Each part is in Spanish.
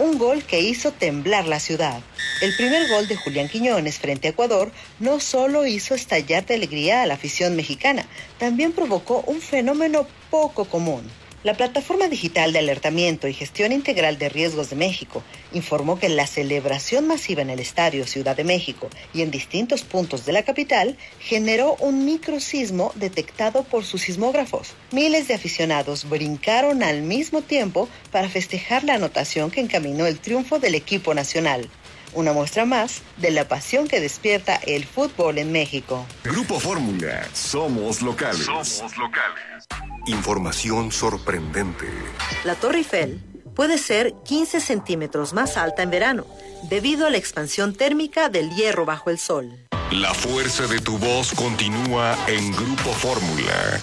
un gol que hizo temblar la ciudad. El primer gol de Julián Quiñones frente a Ecuador no solo hizo estallar de alegría a la afición mexicana, también provocó un fenómeno poco común. La plataforma digital de alertamiento y gestión integral de riesgos de México informó que la celebración masiva en el Estadio Ciudad de México y en distintos puntos de la capital generó un microsismo detectado por sus sismógrafos. Miles de aficionados brincaron al mismo tiempo para festejar la anotación que encaminó el triunfo del equipo nacional. Una muestra más de la pasión que despierta el fútbol en México. Grupo Fórmula, somos locales. Información sorprendente. La Torre Eiffel puede ser 15 centímetros más alta en verano, debido a la expansión térmica del hierro bajo el sol. La fuerza de tu voz continúa en Grupo Fórmula.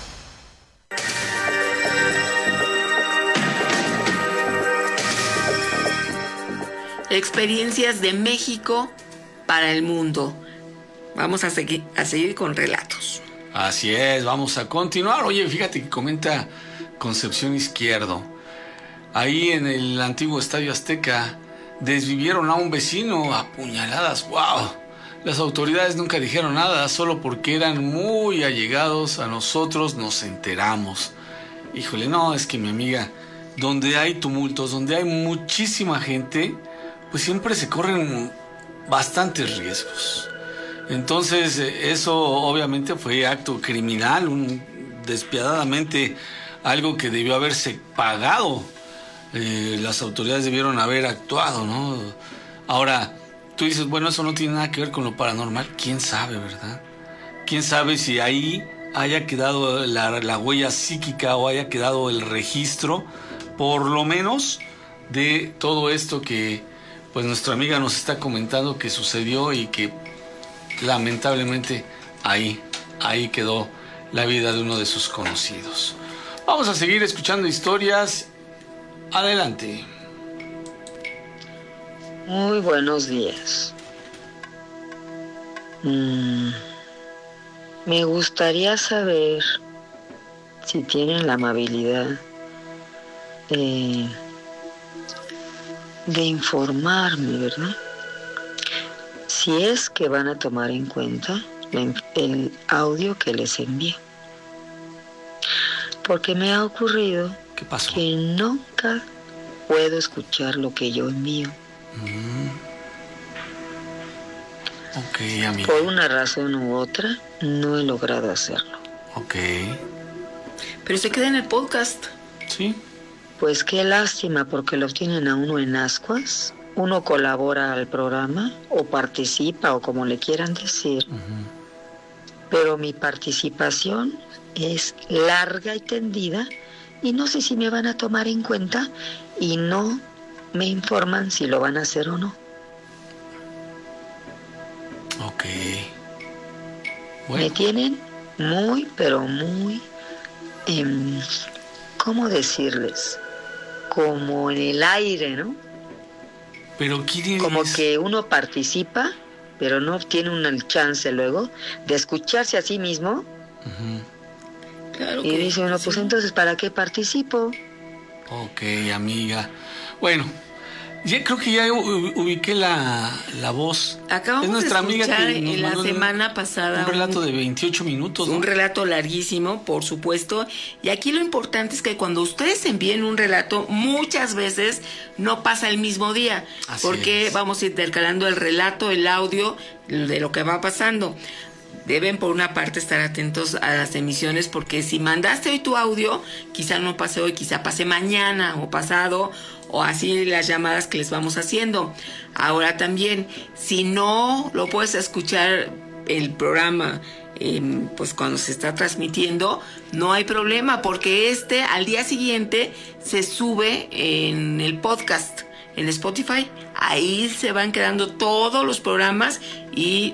Experiencias de México para el mundo. Vamos a seguir con relatos. Así es, vamos a continuar. Oye, fíjate que comenta Concepción Izquierdo. Ahí en el antiguo Estadio Azteca desvivieron a un vecino a puñaladas. ¡Wow! Las autoridades nunca dijeron nada, solo porque eran muy allegados a nosotros nos enteramos. Híjole, no, es que mi amiga, donde hay tumultos, donde hay muchísima gente, pues siempre se corren bastantes riesgos. Entonces, eso obviamente fue acto criminal, despiadadamente algo que debió haberse pagado. Las autoridades debieron haber actuado, ¿no? Ahora, tú dices, bueno, eso no tiene nada que ver con lo paranormal. ¿Quién sabe, verdad? ¿Quién sabe si ahí haya quedado la huella psíquica o haya quedado el registro, por lo menos, de todo esto que pues nuestra amiga nos está comentando que sucedió y que lamentablemente ahí quedó la vida de uno de sus conocidos. Vamos a seguir escuchando historias. Adelante. Muy buenos días. Me gustaría saber si tienen la amabilidad de informarme, ¿verdad? Si es que van a tomar en cuenta el audio que les envié. Porque me ha ocurrido que nunca puedo escuchar lo que yo envío. Ok, amiga. Por una razón u otra, no he logrado hacerlo. Ok. Pero se queda en el podcast. Sí. Pues qué lástima, porque lo tienen a uno en ascuas. Uno colabora al programa o participa o como le quieran decir. Pero mi participación es larga y tendida y no sé si me van a tomar en cuenta y no me informan si lo van a hacer o no. Ok. Bueno. Me tienen muy, pero muy, ¿cómo decirles? Como en el aire, ¿no? Pero como que uno participa, pero no tiene el chance luego de escucharse a sí mismo. Claro. Y dice uno, pues entonces, ¿para qué participo? Ok, amiga. Bueno, creo que ya ubiqué la voz. Acabamos es nuestra de escuchar amiga que nos la mandó semana pasada un relato de 28 minutos, ¿no? Un relato larguísimo, por supuesto. Y aquí lo importante es que cuando ustedes envíen un relato, muchas veces no pasa el mismo día. Así porque es. Vamos intercalando el relato, el audio de lo que va pasando. Deben por una parte estar atentos a las emisiones, porque si mandaste hoy tu audio, quizá no pase hoy, quizá pase mañana o pasado, o así las llamadas que les vamos haciendo. Ahora también, si no lo puedes escuchar el programa pues cuando se está transmitiendo, no hay problema, porque al día siguiente se sube en el podcast, en Spotify. Ahí se van quedando todos los programas y